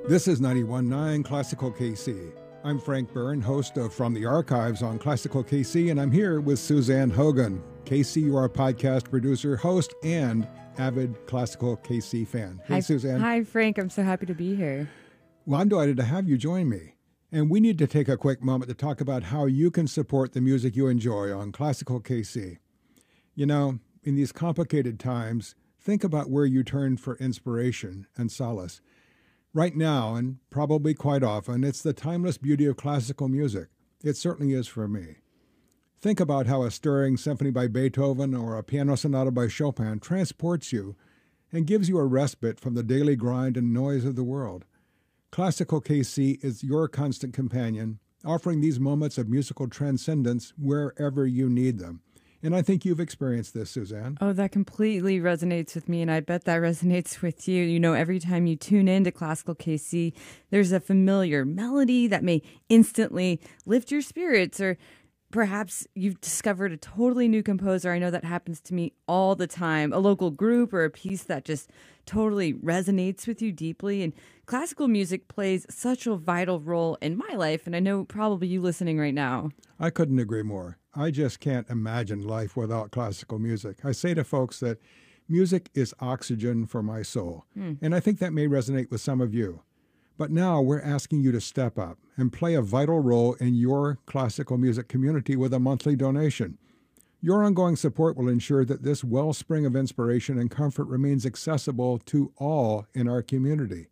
This is 91.9 Classical KC. I'm Frank Byrne, host of From the Archives on Classical KC, and I'm here with Suzanne Hogan. KC, you are a podcast producer, host, and avid Classical KC fan. Hey, Suzanne. Hi, Frank. I'm so happy to be here. Well, I'm delighted to have you join me. And we need to take a quick moment to talk about how you can support the music you enjoy on Classical KC. You know, in these complicated times, think about where you turn for inspiration and solace. Right now, and probably quite often, it's the timeless beauty of classical music. It certainly is for me. Think about how a stirring symphony by Beethoven or a piano sonata by Chopin transports you and gives you a respite from the daily grind and noise of the world. Classical KC is your constant companion, offering these moments of musical transcendence wherever you need them. And I think you've experienced this, Suzanne. Oh, that completely resonates with me, and I bet that resonates with you. You know, every time you tune in to Classical KC, there's a familiar melody that may instantly lift your spirits, or perhaps you've discovered a totally new composer. I know that happens to me all the time. A local group or a piece that just totally resonates with you deeply. And classical music plays such a vital role in my life, and I know probably you listening right now. I couldn't agree more. I just can't imagine life without classical music. I say to folks that music is oxygen for my soul, and I think that may resonate with some of you. But now we're asking you to step up and play a vital role in your classical music community with a monthly donation. Your ongoing support will ensure that this wellspring of inspiration and comfort remains accessible to all in our community.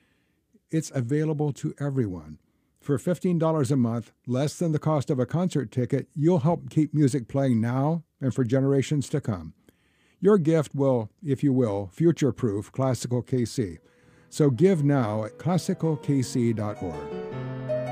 It's available to everyone. For $15 a month, less than the cost of a concert ticket, you'll help keep music playing now and for generations to come. Your gift will, if you will, future-proof Classical KC. So give now at classicalkc.org.